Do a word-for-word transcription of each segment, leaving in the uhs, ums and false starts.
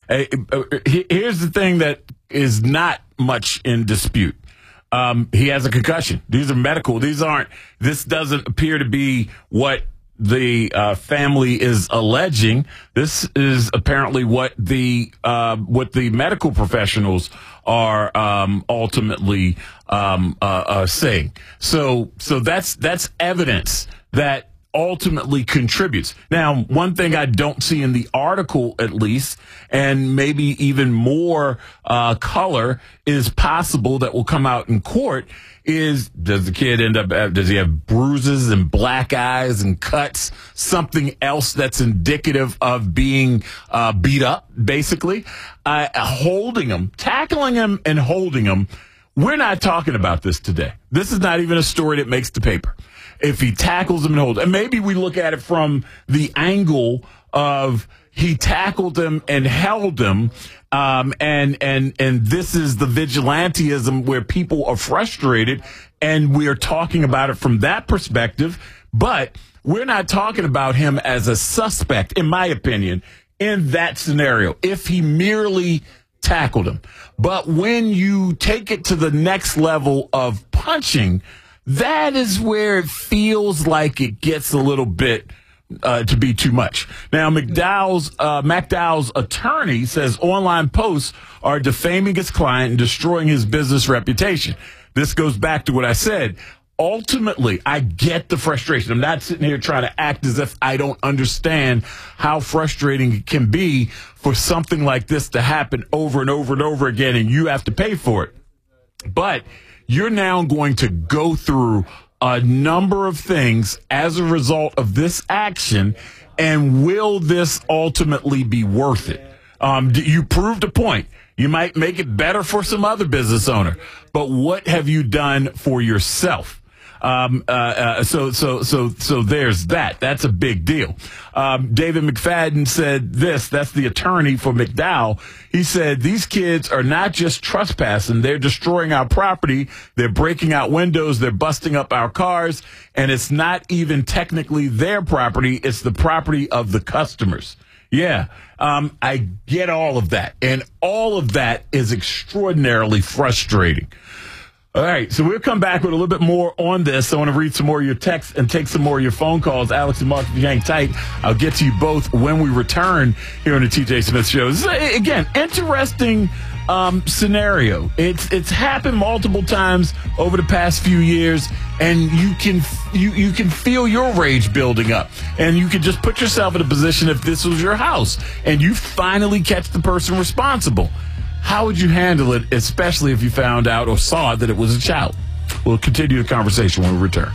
Uh, uh, here's the thing that is not much in dispute. Um, he has a concussion. These are medical. These aren't, this doesn't appear to be what the uh, family is alleging. This is apparently what the uh, what the medical professionals are um, ultimately um, uh, uh, saying. So, so that's that's evidence that ultimately contributes. Now, one thing I don't see in the article, at least, and maybe even more uh, color is possible that will come out in court, is does the kid end up, does he have bruises and black eyes and cuts, something else that's indicative of being uh, beat up, basically? Uh, holding him, tackling him and holding him, we're not talking about this today. This is not even a story that makes the paper. If he tackles him and holds, and maybe we look at it from the angle of he tackled him and held him, um, and and and this is the vigilantism where people are frustrated, and we are talking about it from that perspective. But we're not talking about him as a suspect, in my opinion, in that scenario, if he merely tackled him. But when you take it to the next level of punching, that is where it feels like it gets a little bit uh, to be too much. Now, McDowell's, uh, McDowell's attorney says online posts are defaming his client and destroying his business reputation. This goes back to what I said. Ultimately, I get the frustration. I'm not sitting here trying to act as if I don't understand how frustrating it can be for something like this to happen over and over and over again, and you have to pay for it. But you're now going to go through a number of things as a result of this action, and will this ultimately be worth it? Um, you proved a point. You might make it better for some other business owner, but what have you done for yourself? Um, uh, uh, so, so, so, so there's that. That's a big deal. Um, David McFadden said this, that's the attorney for McDowell. He said, these kids are not just trespassing. They're destroying our property. They're breaking out windows. They're busting up our cars. And it's not even technically their property. It's the property of the customers. Yeah. Um, I get all of that. And all of that is extraordinarily frustrating. All right, so we'll come back with a little bit more on this. I want to read some more of your texts and take some more of your phone calls. Alex and Mark, if you hang tight, I'll get to you both when we return here on the T J Smith Show. This is, again, interesting um, scenario. It's it's happened multiple times over the past few years, and you can you you can feel your rage building up, and you can just put yourself in a position if this was your house and you finally catch the person responsible. How would you handle it, especially if you found out or saw that it was a child? We'll continue the conversation when we return.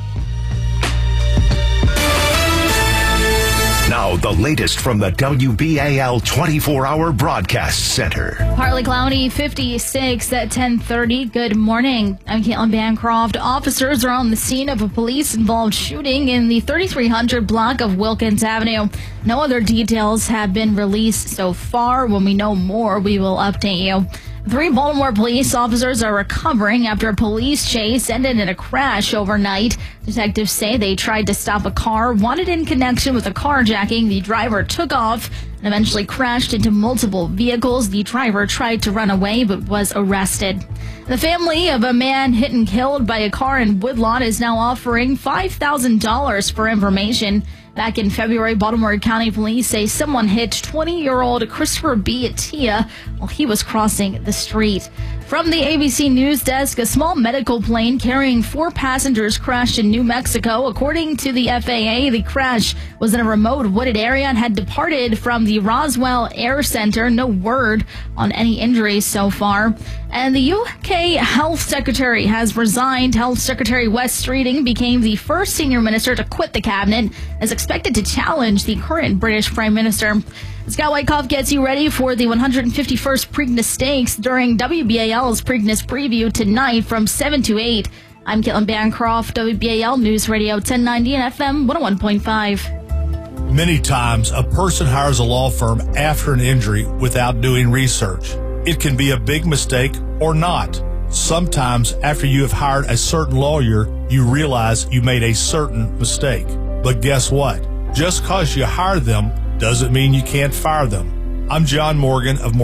Now, the latest from the W B A L twenty-four hour Broadcast Center. Partly cloudy, fifty-six at ten thirty. Good morning. I'm Caitlin Bancroft. Officers are on the scene of a police-involved shooting in the thirty-three hundred block of Wilkins Avenue. No other details have been released so far. When we know more, we will update you. Three Baltimore police officers are recovering after a police chase ended in a crash overnight. Detectives say they tried to stop a car, wanted in connection with a carjacking. The driver took off and eventually crashed into multiple vehicles. The driver tried to run away but was arrested. The family of a man hit and killed by a car in Woodlawn is now offering five thousand dollars for information. Back in February, Baltimore County Police say someone hit twenty-year-old Christopher B. Attia while he was crossing the street. From the A B C News Desk, a small medical plane carrying four passengers crashed in New Mexico. According to the F A A, the crash was in a remote wooded area and had departed from the Roswell Air Center. No word on any injuries so far. And the U K Health Secretary has resigned. Health Secretary Wes Streeting became the first senior minister to quit the cabinet, as expected to challenge the current British Prime Minister. Scott Wyckoff gets you ready for the one hundred fifty-first Preakness Stakes during W B A L's Preakness Preview tonight from seven to eight. I'm Caitlin Bancroft, W B A L News Radio ten ninety and F M one oh one point five. Many times, a person hires a law firm after an injury without doing research. It can be a big mistake or not. Sometimes, after you have hired a certain lawyer, you realize you made a certain mistake. But guess what? Just because you hire them doesn't mean you can't fire them. I'm John Morgan of